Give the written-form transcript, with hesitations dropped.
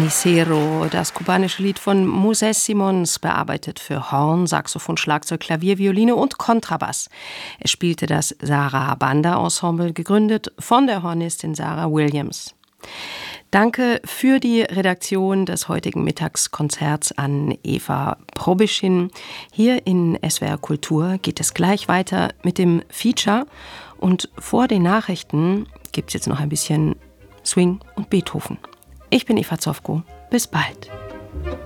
Cenicero, das kubanische Lied von Moisés Simons, bearbeitet für Horn, Saxophon, Schlagzeug, Klavier, Violine und Kontrabass. Er spielte das Sarah Banda Ensemble, gegründet von der Hornistin Sarah Williams. Danke für die Redaktion des heutigen Mittagskonzerts an Eva Probischin. Hier in SWR Kultur geht es gleich weiter mit dem Feature. Und vor den Nachrichten gibt es jetzt noch ein bisschen Swing und Beethoven. Ich bin Eva Zofko. Bis bald.